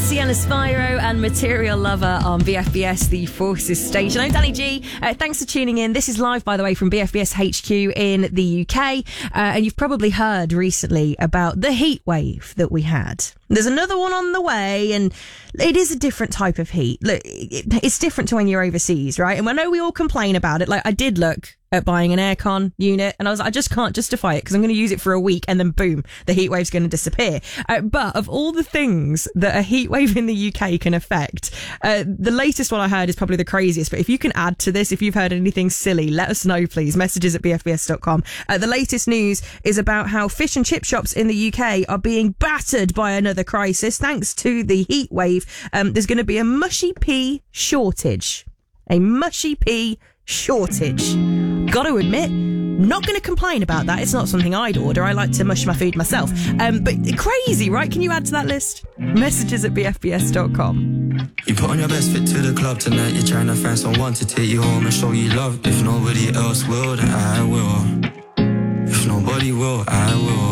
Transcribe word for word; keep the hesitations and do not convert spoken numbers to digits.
Sienna Spyro and Material Lover on B F B S, the Forces station. I'm Danny G. Uh, thanks for tuning in. This is live, by the way, from B F B S H Q in the U K. Uh, and you've probably heard recently about the heat wave that we had. There's another one on the way, and it is a different type of heat. Look, it, it's different to when you're overseas, right? And I know we all complain about it. Like, I did look at buying an aircon unit, and I was like, I just can't justify it because I'm going to use it for a week, and then boom, the heat wave's going to disappear. Uh, but of all the things that a heat wave in the U K can affect, uh, the latest one I heard is probably the craziest. But if you can add to this, if you've heard anything silly, let us know, please. Messages at b f b s dot com. Uh, the latest news is about how fish and chip shops in the U K are being battered by another crisis thanks to the heat wave. Um, there's going to be a mushy pea shortage. A mushy pea shortage. Got to admit, not going to complain about that. It's not something I'd order. I like to mush my food myself. Um, but crazy, right? Can you add to that list? Messages at b f b s dot com. You put on your best fit to the club tonight. You're trying to find someone to take you home and show you love. If nobody else will, then I will. If nobody will, I will.